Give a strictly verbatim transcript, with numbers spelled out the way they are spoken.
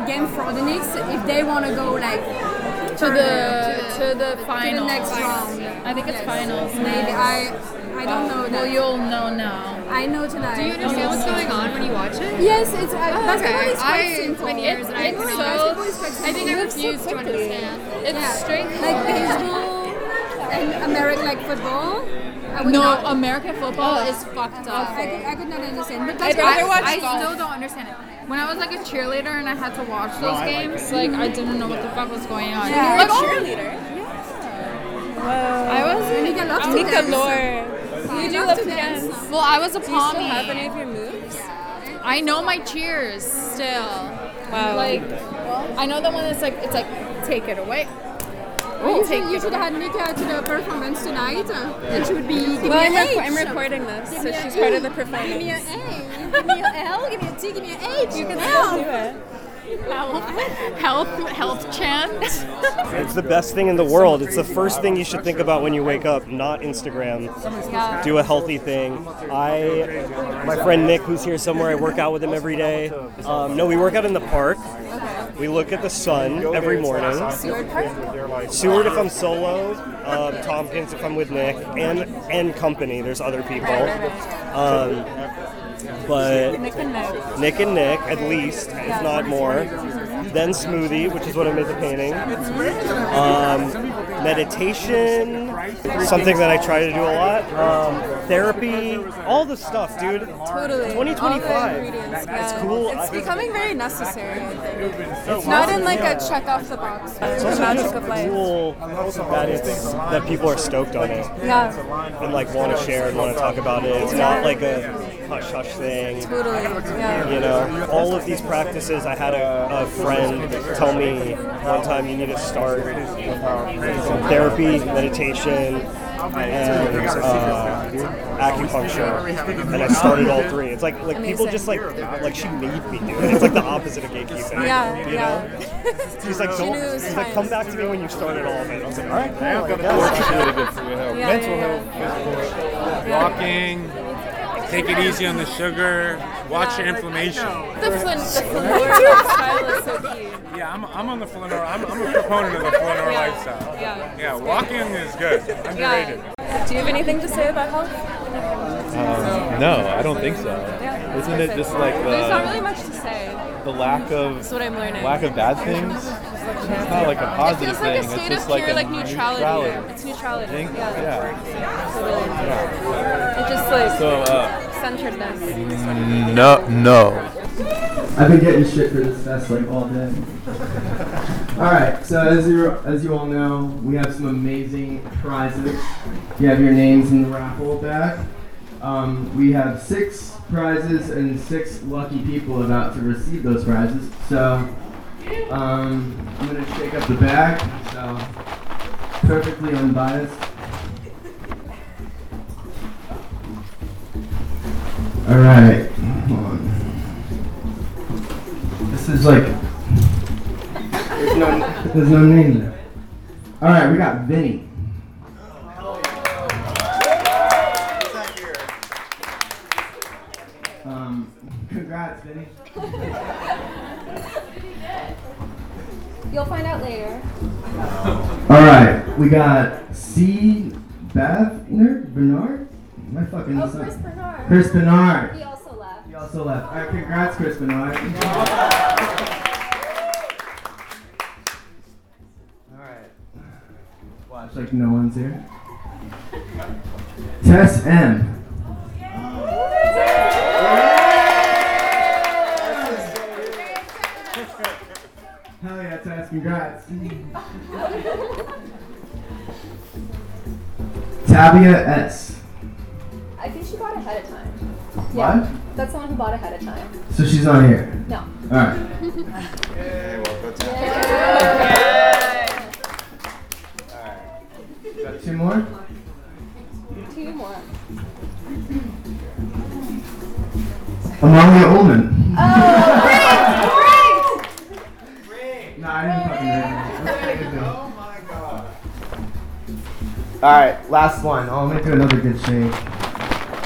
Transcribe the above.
Game Fraudenics, if they want to go like to the to the finals. To the next round. I think it's yes. finals. Maybe I I don't know. Well, that. you'll know now. I know tonight. Do you understand what's going on when you watch it? Yes, it's uh, Oh, basketball okay. is quite I simple. been years and I It's know. so- Basketball is quite simple. I think I so refuse to quickly. understand. It's Yeah. straight like baseball and American like football. I would No, not, American football is fucked up. I could, I could not understand. But I'd basketball, rather watch I, I still don't understand it. When I was like a cheerleader and I had to watch those games, like I didn't know what the fuck was going on. Yeah. Like, oh, cheerleader. I was Nika loves to Nika dance. Lore. You do love love to to dance. dance. well, I was a Do you still have pommy. any of your moves? I know my cheers still. Wow. Like I know the one that's like it's like take it away. Well, you Take should, you it should have had Nika to the performance tonight, uh, and she would be giving well, I'm, me an reco- H. I'm recording this, so me she's a- part of the Give me an performance. A, give me an L, give me a T, give me an H. You can L. still do it. Health health health chant. It's the best thing in the world. It's the first thing you should think about when you wake up, not Instagram. Yeah. Do a healthy thing. I, my friend Nick, who's here somewhere, I work out with him every day. Um, no, we work out in the park. We look at the sun every morning. Seward Park? Seward if I'm solo, um, Tompkins if I'm with Nick, and and company. There's other people. Um, but Nick and Nick. Nick and Nick, at least, if not more. Then Smoothie, which is what I made the painting. Um, meditation, something that I try to do a lot. Um, therapy, all the stuff, dude. Totally. twenty twenty-five. All the ingredients, It's yeah. cool. It's I- becoming very necessary, I think. Not in like a check off the box, but It's the also magic just of life. cool that it's that people are stoked on it Yeah, and like want to share and want to talk about it. It's not like a hush hush thing. totally. Yeah. You know, all of these practices. I had a, a friend tell me one time you need to start therapy, meditation, and uh, acupuncture, and I started all three. It's like like people Amazing. just like like she made me do it. It's like the opposite of gatekeeping. Yeah, you yeah. know. She's like, She don't. knew it was She's like, time. come back to me when you started all of it. I was like, all right, cool. I It's guess. really good for your health. Yeah, Mental yeah, health, physical health. Walking, take it easy on the sugar, watch your inflammation. The flin the Your style is so key. Yeah, I'm, I'm on the Flanor. I'm, I'm a proponent of the Flanor lifestyle. Yeah. Yeah, walking is good. Underrated. Do you have anything to say about health? Um, no, I don't think so. Yeah, Isn't it just like There's not really the, much to say. the lack of That's what I'm learning. lack of bad things? It's not like a It positive feels like thing. a It's state just of like pure a like neutrality. neutrality. It's neutrality. Think? Yeah. Yeah. Totally. Yeah. It's just like So, uh, centeredness. no, no. I've been getting shit for this fest like all day. Alright, so as you as you all know, we have some amazing prizes. You have your names in the raffle bag. Um, we have six prizes and six lucky people about to receive those prizes. So um, I'm gonna shake up the bag. So perfectly unbiased. Alright, hold on. This is like there's no there's no name there. All right, we got Vinny. Um, congrats, Vinny. You'll find out later. All right, we got C. Bavner Bernard. Am I fucking Oh, this up? Chris Bernard. Chris Bernard. He also left. He also left. All right, congrats, Chris Bernard. Alright. Watch like no one's here. Tess M. Hell yeah, Tess, congrats. Tabia S. I think she bought ahead of time. What? That's the one who bought ahead of time. So she's on here. No. Alright. Hey, welcome to Got two more? Two more. Amalia Ullman. Oh, great! Great! No, I didn't fucking read Oh my god. Alright, last one. Oh, let me do another good shake.